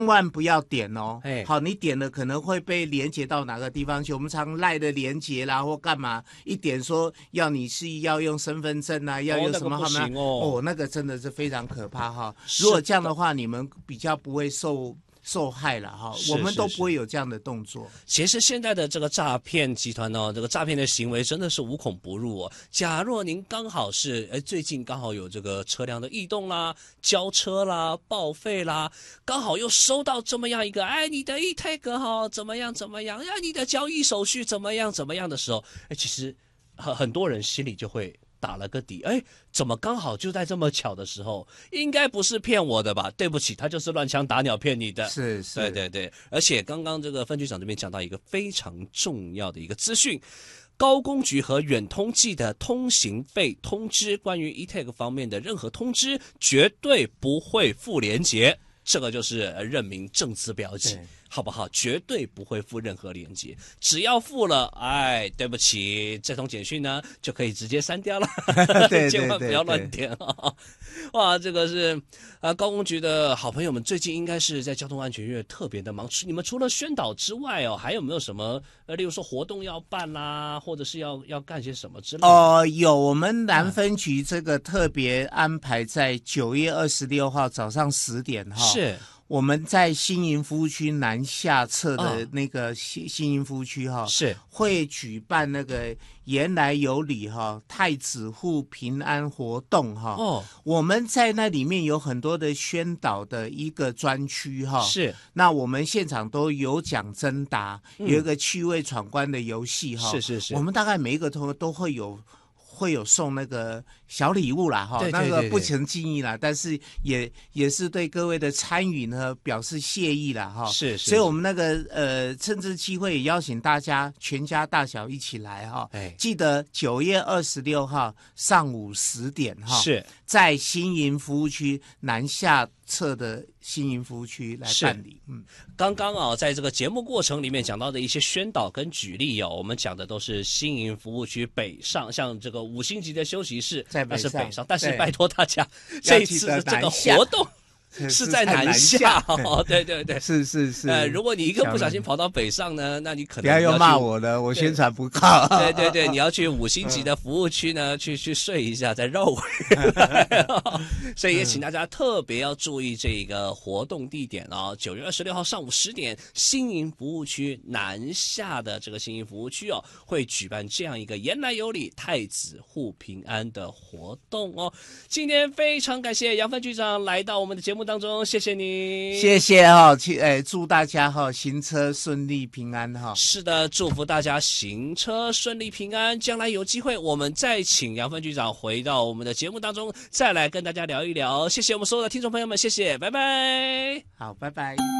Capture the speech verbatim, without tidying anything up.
万不要点哦。 哎， 好，你点了可能会被连接到哪个地方去？我们常赖的连接啦，或干嘛？一点说要你是要用身份证啊，要用什么号码？ 哦，那个不行哦， 哦，那个真的是非常可怕哈。 是如果这样的话，你们比较不会受。受害了哈， 是我们都是不会有这样的动作。 其实现在的这个诈骗集团呢，这个诈骗的行为真的是无孔不入哦。假若您刚好是哎最近刚好有这个车辆的异动啦、交车啦、报废啦，刚好又收到这么样一个哎你的 e-tag 哈怎么样怎么样，呀你的交易手续怎么样怎么样的时候，哎其实很很多人心里就会打了个底，哎，怎么刚好就在这么巧的时候？应该不是骗我的吧？对不起，他就是乱枪打鸟骗你的。 是是， 对对对，而且刚刚这个分局长这边讲到一个非常重要的一个资讯。高工局和远通记的通行费通知，关于 e-tag 方面的任何通知，绝对不会附连结，这个就是认明正字标记。好不好？绝对不会附任何连结，只要附了，哎，对不起，这通简讯呢就可以直接删掉了， 对千万不要乱点啊！哇，这个是呃高工局的好朋友们，最近应该是在交通安全月特别的忙。你们除了宣导之外哦，还有没有什么呃，例如说活动要办啦，或者是要要干些什么之类的？ 哦、呃，有，我们南分局这个特别安排在九月二十六号早上十点哈。 是。 我们在新营服务区南下侧的那个新新营服务区哈， 是会举办那个言来有礼哈太子护平安活动哈。哦，我们在那里面有很多的宣导的一个专区哈。 是， 那我们现场都有奖征答，有一个趣味闯关的游戏哈。 是是是， 我们大概每一个都都会有。会有送那个小礼物啦，哈， 那个不成敬意啦，但是也也是对各位的参与呢表示谢意啦，哈。 是是， 所以我们那个呃，趁这机会也邀请大家全家大小一起来哈。哎，记得九月二十六号上午十点哈，是在新营服务区南下侧的新营服务区来办理。嗯， 刚刚啊，在这个节目过程里面讲到的一些宣导跟举例哦，我们讲的都是新营服务区北上，像这个五星级的休息室在北上， 那是北上，但是拜托大家，这一次的这个活动。是在南下哦，对对对， 是是是。 呃，如果你一个不小心跑到北上呢，那你可能不要又骂我了，我宣传不够。 对对对，你要去五星级的服务区呢，去去睡一下，再绕回来。所以也请大家特别要注意这个活动地点哦，九月二十六号上午十点，新营服务区南下的这个新营服务区哦，会举办这样一个言来有礼、太子护平安的活动哦。今天非常感谢杨分局长来到我们的节目当中，谢谢你， 谢谢哈，哎，祝大家哈行车顺利平安哈。 是的，祝福大家行车顺利平安。将来有机会，我们再请杨分局长回到我们的节目当中，再来跟大家聊一聊。谢谢我们所有的听众朋友们，谢谢，拜拜。 好，拜拜。